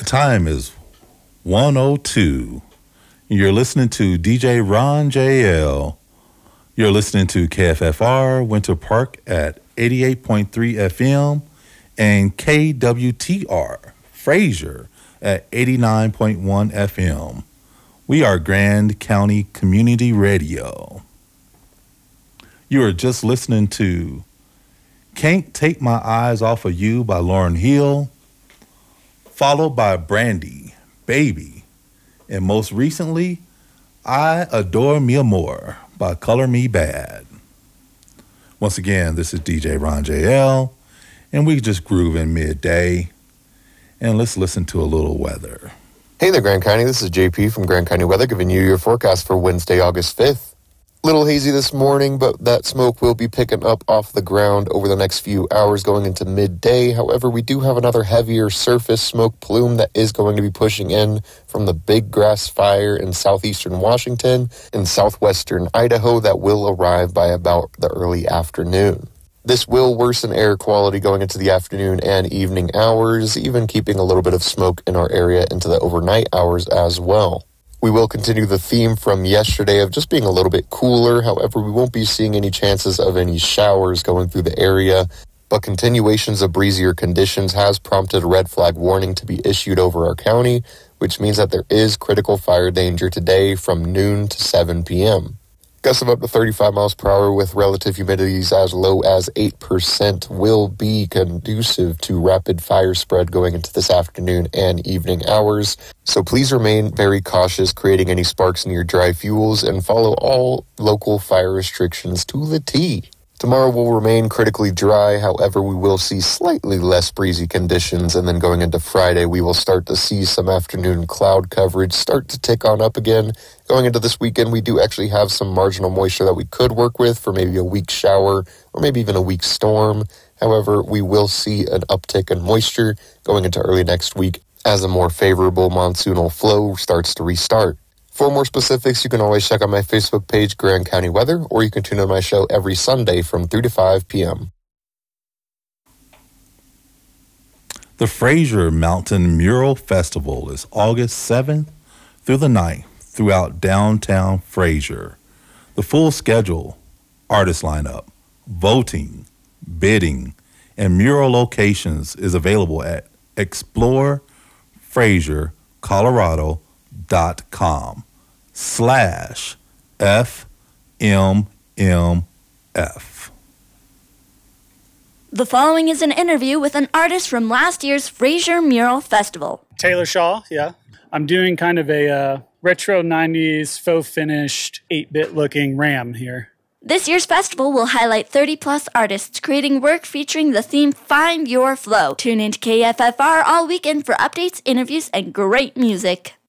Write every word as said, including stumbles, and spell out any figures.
Time is one oh two. You're listening to D J Ron J L. You're listening to K F F R Winter Park at eighty-eight point three F M and K W T R Fraser at eighty-nine point one F M. We are Grand County Community Radio. You are just listening to Can't Take My Eyes Off of You by Lauryn Hill, followed by Brandy, Baby, and most recently, I Adore Me More by Color Me Bad. Once again, this is D J Ron J L, and we just groove in midday, and let's listen to a little weather. Hey there, Grand County. This is J P from Grand County Weather giving you your forecast for Wednesday, August fifth. Little hazy this morning, but that smoke will be picking up off the ground over the next few hours going into midday. However, we do have another heavier surface smoke plume that is going to be pushing in from the Big Grass Fire in southeastern Washington and southwestern Idaho that will arrive by about the early afternoon. This will worsen air quality going into the afternoon and evening hours, even keeping a little bit of smoke in our area into the overnight hours as well. We will continue the theme from yesterday of just being a little bit cooler. However, we won't be seeing any chances of any showers going through the area. But continuations of breezier conditions has prompted a red flag warning to be issued over our county, which means that there is critical fire danger today from noon to seven p.m. Gusts of up to thirty-five miles per hour with relative humidities as low as eight percent will be conducive to rapid fire spread going into this afternoon and evening hours. So please remain very cautious creating any sparks in your dry fuels and follow all local fire restrictions to the T. Tomorrow will remain critically dry. However, we will see slightly less breezy conditions. And then going into Friday, we will start to see some afternoon cloud coverage start to tick on up again. Going into this weekend, we do actually have some marginal moisture that we could work with for maybe a weak shower or maybe even a weak storm. However, we will see an uptick in moisture going into early next week as a more favorable monsoonal flow starts to restart. For more specifics, you can always check out my Facebook page, Grand County Weather, or you can tune in my show every Sunday from three to five p.m. The Fraser Mountain Mural Festival is August seventh through the ninth throughout downtown Fraser. The full schedule, artist lineup, voting, bidding, and mural locations is available at explore fraser colorado dot com slash F M M F. The following is an interview with an artist from last year's Fraser Mural Festival. Taylor Shaw, yeah. I'm doing kind of a uh, retro nineties faux finished eight-bit looking Ram here. This year's festival will highlight thirty plus artists creating work featuring the theme Find Your Flow. Tune in to K F F R all weekend for updates, interviews, and great music.